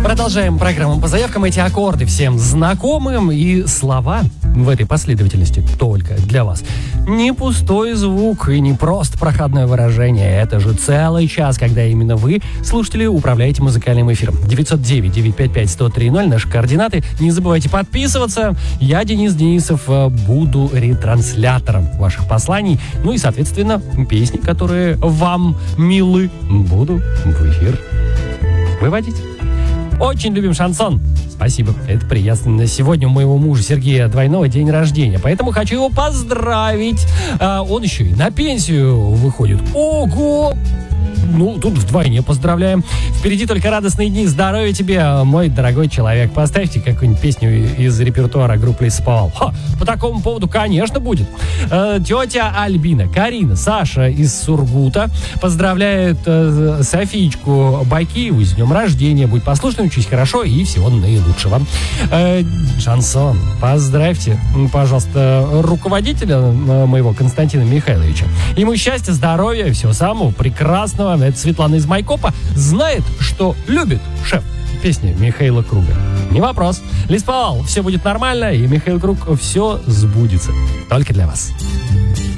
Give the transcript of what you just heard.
Продолжаем программу по заявкам. Эти аккорды всем знакомым, и слова в этой последовательности только для вас. Не пустой звук и не просто проходное выражение. Это же целый час, когда именно вы, слушатели, управляете музыкальным эфиром. 909-955-1030, наши координаты. Не забывайте подписываться. Я, Денис Денисов, буду ретранслятором ваших посланий. Ну и, соответственно, песни, которые вам милы, буду в эфир выводить. Очень любим шансон. Спасибо, это приятно. Сегодня у моего мужа Сергея двойного день рождения, поэтому хочу его поздравить. Он еще и на пенсию выходит. Ого! Ну, тут вдвойне поздравляем. Впереди только радостные дни. Здоровья тебе, мой дорогой человек. Поставьте какую-нибудь песню из репертуара группы «Лесоповал». По такому поводу, конечно, будет. Тетя Альбина, Карина, Саша из Сургута поздравляет Софиечку Бакиеву с днем рождения. Будь послушной, учись хорошо и всего наилучшего. Шансон, поздравьте, пожалуйста, руководителя моего Константина Михайловича. Ему счастья, здоровья, всего самого прекрасного. Это Светлана из Майкопа. Знает, что любит шеф. Песня Михаила Круга. Не вопрос. Лесоповал, все будет нормально, и Михаил Круг, все сбудется. Только для вас.